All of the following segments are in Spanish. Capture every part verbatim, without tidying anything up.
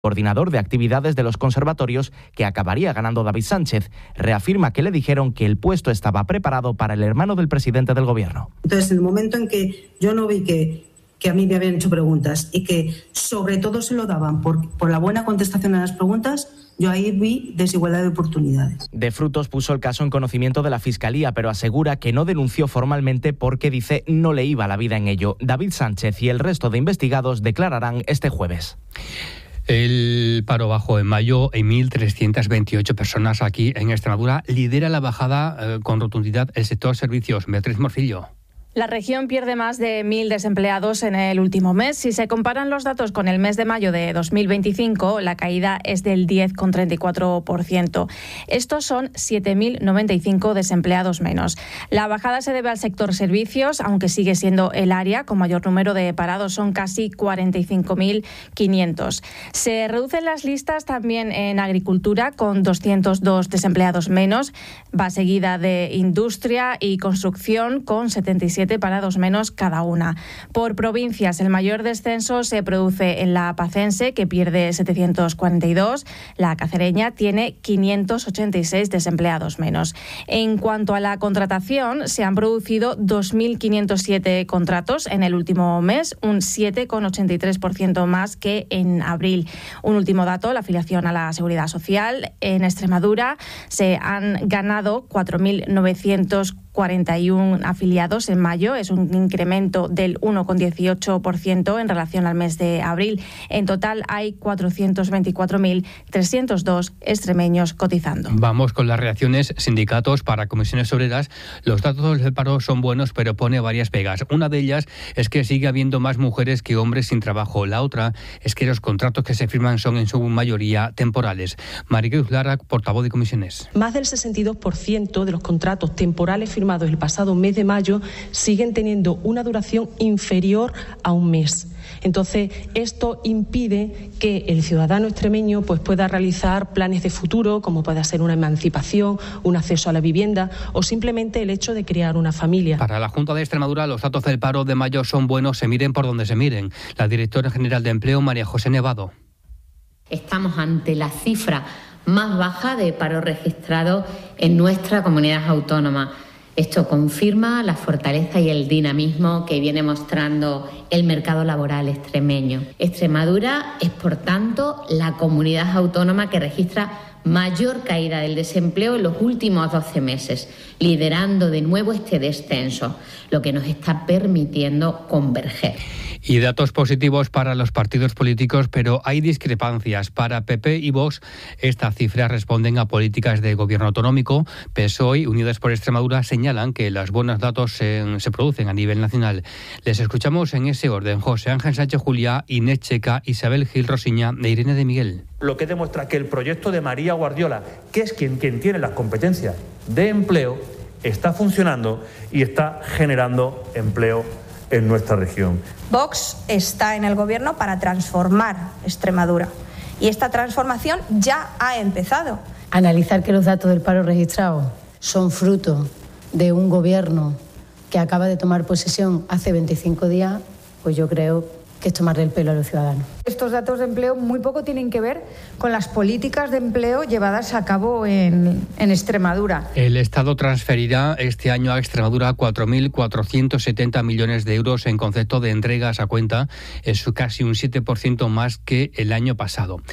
coordinador de actividades de los conservatorios, que acabaría ganando David Sánchez. Reafirma que le dijeron que el puesto estaba preparado para el hermano del presidente del gobierno. Entonces, en el momento en que yo no vi que, que a mí me habían hecho preguntas y que sobre todo se lo daban por, por la buena contestación a las preguntas, yo ahí vi desigualdad de oportunidades. De Frutos puso el caso en conocimiento de la Fiscalía, pero asegura que no denunció formalmente porque, dice, no le iba la vida en ello. David Sánchez y el resto de investigados declararán este jueves. El paro bajó en mayo en mil trescientas veintiocho personas aquí en Extremadura. Lidera la bajada eh, con rotundidad el sector servicios. Beatriz Morcillo. La región pierde más de mil desempleados en el último mes. Si se comparan los datos con el mes de mayo de dos mil veinticinco, la caída es del diez coma treinta y cuatro por ciento. Estos son siete mil noventa y cinco desempleados menos. La bajada se debe al sector servicios, aunque sigue siendo el área con mayor número de parados, son casi cuarenta y cinco mil quinientos. Se reducen las listas también en agricultura, con doscientos dos desempleados menos. Va seguida de industria y construcción, con setenta y siete parados menos cada una. Por provincias, el mayor descenso se produce en la pacense, que pierde setecientos cuarenta y dos. La cacereña tiene quinientos ochenta y seis desempleados menos. En cuanto a la contratación, se han producido dos mil quinientos siete contratos en el último mes, un siete coma ochenta y tres por ciento más que en abril. Un último dato, la afiliación a la Seguridad Social. En Extremadura se han ganado cuatro mil novecientos cuarenta y uno afiliados en mayo, es un incremento del uno coma dieciocho por ciento en relación al mes de abril. En total hay cuatrocientos veinticuatro mil trescientos dos extremeños cotizando. Vamos con las reacciones. Sindicatos para comisiones obreras. Los datos del paro son buenos, pero pone varias pegas. Una de ellas es que sigue habiendo más mujeres que hombres sin trabajo. La otra es que los contratos que se firman son en su mayoría temporales. Maricruz Lara, portavoz de comisiones. Más del sesenta y dos por ciento de los contratos temporales firmados el pasado mes de mayo siguen teniendo una duración inferior a un mes. Entonces, esto impide que el ciudadano extremeño pues, pueda realizar planes de futuro, como puede ser una emancipación, un acceso a la vivienda o simplemente el hecho de crear una familia. Para la Junta de Extremadura, los datos del paro de mayo son buenos, se miren por donde se miren. La directora general de Empleo, María José Nevado. Estamos ante la cifra más baja de paro registrado en nuestra comunidad autónoma. Esto confirma la fortaleza y el dinamismo que viene mostrando el mercado laboral extremeño. Extremadura es, por tanto, la comunidad autónoma que registra mayor caída del desempleo en los últimos doce meses, liderando de nuevo este descenso, lo que nos está permitiendo converger. Y datos positivos para los partidos políticos, pero hay discrepancias. Para P P y Vox, estas cifras responden a políticas de gobierno autonómico. P S O E y Unidas por Extremadura señalan que los buenos datos se, se producen a nivel nacional. Les escuchamos en ese orden. José Ángel Sánchez Juliá, Inés Checa, Isabel Gil Rosiña e Irene de Miguel. Lo que demuestra que el proyecto de María Guardiola, que es quien, quien tiene las competencias de empleo, está funcionando y está generando empleo en nuestra región. Vox está en el gobierno para transformar Extremadura y esta transformación ya ha empezado. Analizar que los datos del paro registrado son fruto de un gobierno que acaba de tomar posesión hace veinticinco días, pues yo creo que es tomarle el pelo a los ciudadanos. Estos datos de empleo muy poco tienen que ver con las políticas de empleo llevadas a cabo en, en Extremadura. El Estado transferirá este año a Extremadura cuatro mil cuatrocientos setenta millones de euros en concepto de entregas a cuenta. Es casi un siete por ciento más que el año pasado.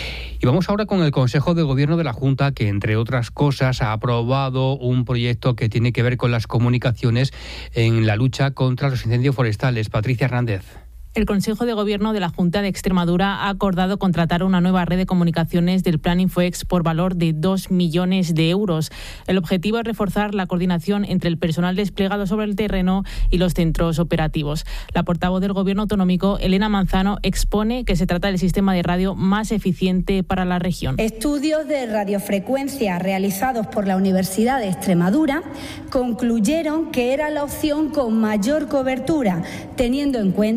Y vamos ahora con el Consejo de Gobierno de la Junta, que entre otras cosas ha aprobado un proyecto que tiene que ver con las comunicaciones en la lucha contra los incendios forestales. Patricia Hernández. El Consejo de Gobierno de la Junta de Extremadura ha acordado contratar una nueva red de comunicaciones del Plan Infoex por valor de dos millones de euros. El objetivo es reforzar la coordinación entre el personal desplegado sobre el terreno y los centros operativos. La portavoz del Gobierno autonómico, Elena Manzano, expone que se trata del sistema de radio más eficiente para la región. Estudios de radiofrecuencia realizados por la Universidad de Extremadura concluyeron que era la opción con mayor cobertura, teniendo en cuenta la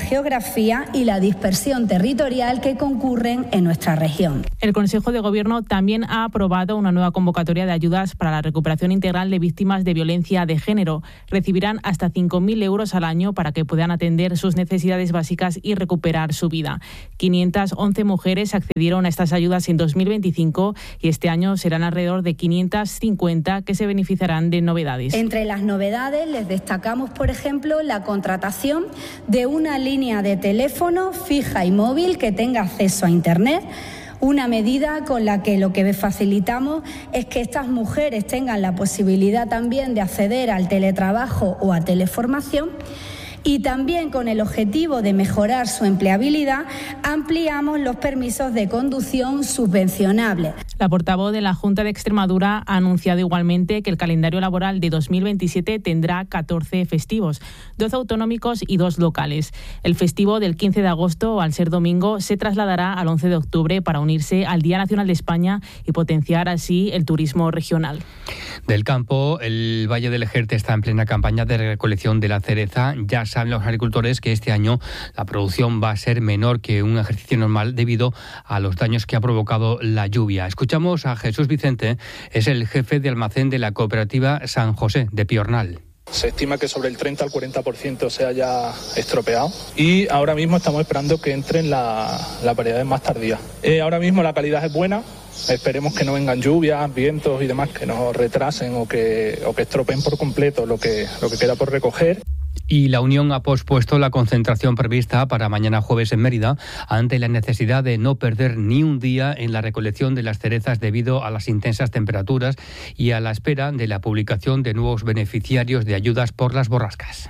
geografía y la dispersión territorial que concurren en nuestra región. El Consejo de Gobierno también ha aprobado una nueva convocatoria de ayudas para la recuperación integral de víctimas de violencia de género. Recibirán hasta cinco mil euros al año para que puedan atender sus necesidades básicas y recuperar su vida. quinientas once mujeres accedieron a estas ayudas en dos mil veinticinco y este año serán alrededor de quinientas cincuenta que se beneficiarán de novedades. Entre las novedades les destacamos, por ejemplo, la contratación de una línea de teléfono fija y móvil que tenga acceso a Internet, una medida con la que lo que facilitamos es que estas mujeres tengan la posibilidad también de acceder al teletrabajo o a teleformación. Y también con el objetivo de mejorar su empleabilidad, ampliamos los permisos de conducción subvencionables. La portavoz de la Junta de Extremadura ha anunciado igualmente que el calendario laboral de dos mil veintisiete tendrá catorce festivos, doce autonómicos y dos locales. El festivo del quince de agosto, al ser domingo, se trasladará al once de octubre para unirse al Día Nacional de España y potenciar así el turismo regional. Del campo, el Valle del Ejerte está en plena campaña de recolección de la cereza. Ya saben los agricultores que este año la producción va a ser menor que un ejercicio normal debido a los daños que ha provocado la lluvia. Escuchamos a Jesús Vicente, es el jefe de almacén de la cooperativa San José de Piornal. Se estima que sobre el treinta al cuarenta por ciento se haya estropeado y ahora mismo estamos esperando que entren las la variedades más tardías. Eh, ahora mismo la calidad es buena, esperemos que no vengan lluvias, vientos y demás que nos retrasen o que, o que estropeen por completo lo que, lo que queda por recoger. Y la Unión ha pospuesto la concentración prevista para mañana jueves en Mérida ante la necesidad de no perder ni un día en la recolección de las cerezas debido a las intensas temperaturas y a la espera de la publicación de nuevos beneficiarios de ayudas por las borrascas.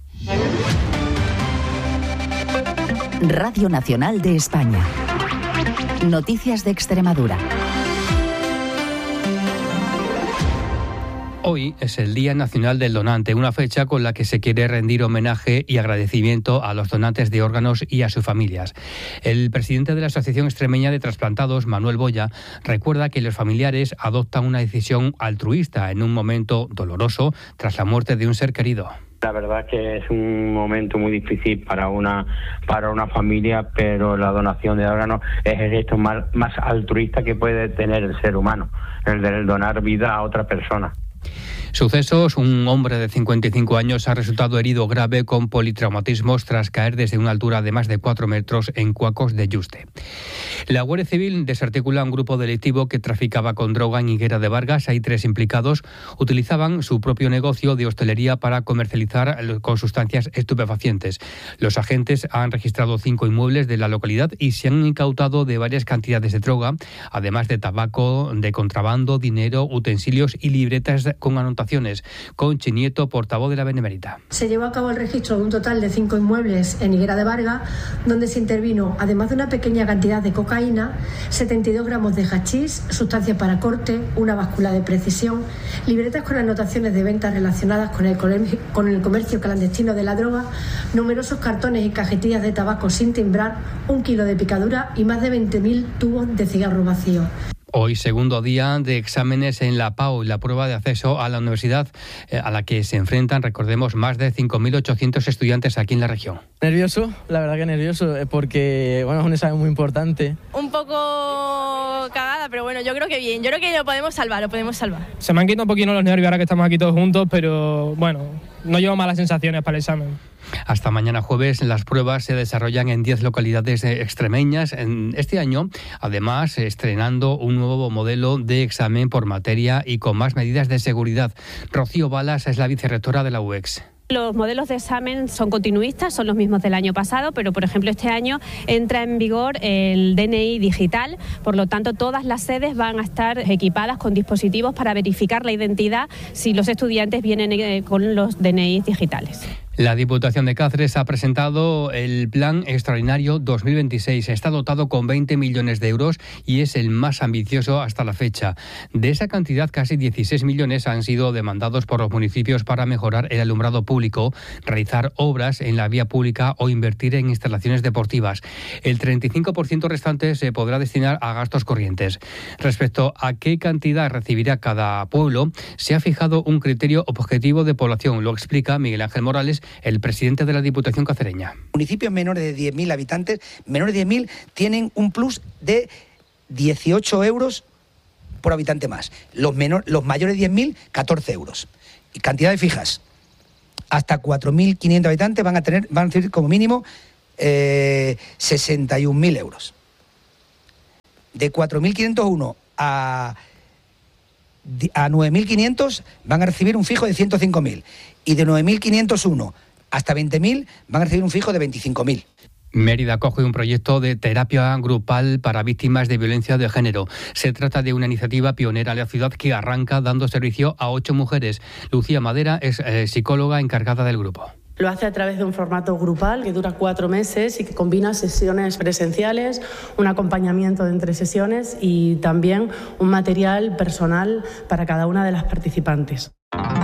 Radio Nacional de España. Noticias de Extremadura. Hoy es el Día Nacional del Donante, una fecha con la que se quiere rendir homenaje y agradecimiento a los donantes de órganos y a sus familias. El presidente de la Asociación Extremeña de Trasplantados, Manuel Boya, recuerda que los familiares adoptan una decisión altruista en un momento doloroso tras la muerte de un ser querido. La verdad que es un momento muy difícil para una para una familia, pero la donación de órganos es el gesto más, más altruista que puede tener el ser humano, el de donar vida a otra persona. Sucesos: un hombre de cincuenta y cinco años ha resultado herido grave con politraumatismos tras caer desde una altura de más de cuatro metros en Cuacos de Yuste. La Guardia Civil desarticula un grupo delictivo que traficaba con droga en Higuera de Vargas. Hay tres implicados. Utilizaban su propio negocio de hostelería para comercializar con sustancias estupefacientes. Los agentes han registrado cinco inmuebles de la localidad y se han incautado de varias cantidades de droga, además de tabaco, de contrabando, dinero, utensilios y libretas con anotaciones. Conchi Nieto, portavoz de la Benemérita. Se llevó a cabo el registro de un total de cinco inmuebles en Higuera de Vargas, donde se intervino, además de una pequeña cantidad de cocaína, setenta y dos gramos de hachís, sustancias para corte, una báscula de precisión, libretas con anotaciones de ventas relacionadas con el, con el comercio clandestino de la droga, numerosos cartones y cajetillas de tabaco sin timbrar, un kilo de picadura y más de veinte mil tubos de cigarro vacío. Hoy, segundo día de exámenes en la P A U, la prueba de acceso a la universidad, eh, a la que se enfrentan, recordemos, más de cinco mil ochocientos estudiantes aquí en la región. Nervioso, la verdad que nervioso, porque bueno, es un examen muy importante. Un poco cagada, pero bueno, yo creo que bien, yo creo que lo podemos salvar, lo podemos salvar. Se me han quitado un poquito los nervios ahora que estamos aquí todos juntos, pero bueno, no llevo malas sensaciones para el examen. Hasta mañana jueves las pruebas se desarrollan en diez localidades extremeñas. En este año, además, estrenando un nuevo modelo de examen por materia y con más medidas de seguridad. Rocío Balas es la vicerrectora de la U E X. Los modelos de examen son continuistas, son los mismos del año pasado, pero por ejemplo este año entra en vigor el D N I digital, por lo tanto todas las sedes van a estar equipadas con dispositivos para verificar la identidad si los estudiantes vienen con los D N I digitales. La Diputación de Cáceres ha presentado el Plan Extraordinario dos mil veintiséis. Está dotado con veinte millones de euros y es el más ambicioso hasta la fecha. De esa cantidad, casi dieciséis millones han sido demandados por los municipios para mejorar el alumbrado público, realizar obras en la vía pública o invertir en instalaciones deportivas. El treinta y cinco por ciento restante se podrá destinar a gastos corrientes. Respecto a qué cantidad recibirá cada pueblo, se ha fijado un criterio objetivo de población. Lo explica Miguel Ángel Morales, es el presidente de la Diputación cacereña. Municipios menores de diez mil habitantes, menores de diez mil, tienen un plus de dieciocho euros por habitante más. Los, menor, los mayores de diez mil, catorce euros. Y cantidades fijas. Hasta cuatro mil quinientos habitantes van a tener, van a recibir como mínimo eh, sesenta y un mil euros. De cuatro mil quinientos uno a, a nueve mil quinientos van a recibir un fijo de ciento cinco mil. Y de nueve mil quinientos uno hasta veinte mil van a recibir un fijo de veinticinco mil. Mérida acoge un proyecto de terapia grupal para víctimas de violencia de género. Se trata de una iniciativa pionera en la ciudad que arranca dando servicio a ocho mujeres. Lucía Madera es eh, psicóloga encargada del grupo. Lo hace a través de un formato grupal que dura cuatro meses y que combina sesiones presenciales, un acompañamiento de entre sesiones y también un material personal para cada una de las participantes.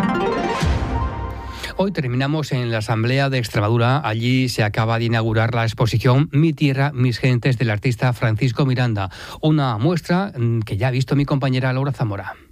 Hoy terminamos en la Asamblea de Extremadura. Allí se acaba de inaugurar la exposición Mi Tierra, Mis Gentes del artista Francisco Miranda. Una muestra que ya ha visto mi compañera Laura Zamora.